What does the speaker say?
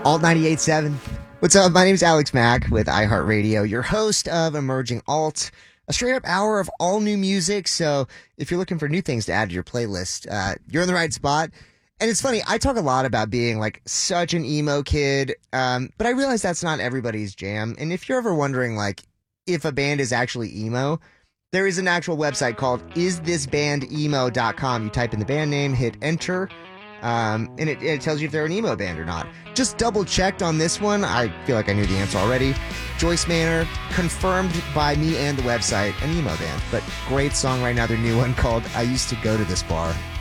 Alt 98.7. What's up? My name's Alex Mack with iHeartRadio, your host of Emerging Alt, a straight up hour of all new music. So if you're looking for new things to add to your playlist, you're in the right spot. And it's funny, I talk a lot about being like such an emo kid, but I realize that's not everybody's jam. And if you're ever wondering, like, if a band is actually emo, there is an actual website called isthisbandemo.com. You type in the band name, hit enter, and it tells you if they're an emo band or not. Just double checked on this one. I feel like I knew the answer already. Joyce Manor, confirmed by me and the website, an emo band. But great song right now, their new one called I Used to Go to This Bar.